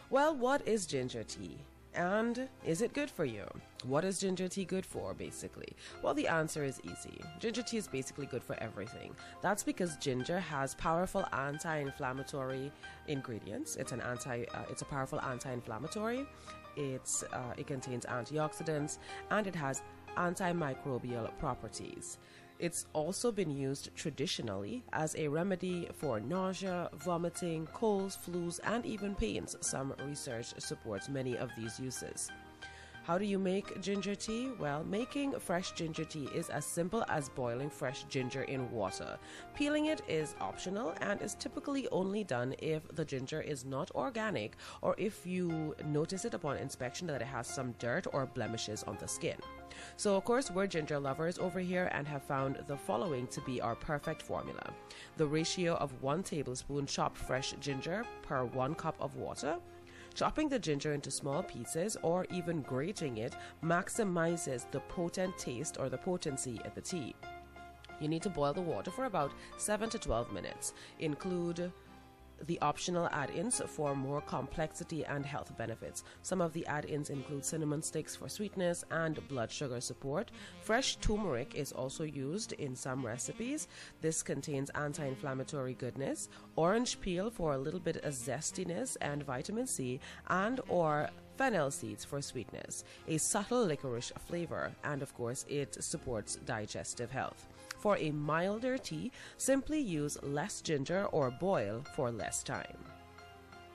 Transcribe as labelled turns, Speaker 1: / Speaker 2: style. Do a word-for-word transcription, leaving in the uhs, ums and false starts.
Speaker 1: Well, what is ginger tea? And is it good for you? What is ginger tea good for, basically? Well, the answer is easy. Ginger tea is basically good for everything. That's because ginger has powerful anti-inflammatory ingredients. It's an anti, uh, it's a powerful anti-inflammatory. It's uh, it contains antioxidants, and it has antimicrobial properties. It's also been used traditionally as a remedy for nausea, vomiting, colds, flus, and even pains. Some research supports many of these uses. How do you make ginger tea? Well, making fresh ginger tea is as simple as boiling fresh ginger in water. Peeling it is optional and is typically only done if the ginger is not organic or if you notice it upon inspection that it has some dirt or blemishes on the skin. So, of course, we're ginger lovers over here and have found the following to be our perfect formula. The ratio of one tablespoon chopped fresh ginger per one cup of water. Chopping the ginger into small pieces or even grating it maximizes the potent taste or the potency of the tea. You need to boil the water for about seven to twelve minutes. Include the optional add-ins for more complexity and health benefits. Some of the add-ins include cinnamon sticks for sweetness and blood sugar support. Fresh turmeric is also used in some recipes. This contains anti-inflammatory goodness. Orange peel for a little bit of zestiness and vitamin C, and or fennel seeds for sweetness, a subtle licorice flavor, and of course it supports digestive health. For a milder tea, simply use less ginger or boil for less time.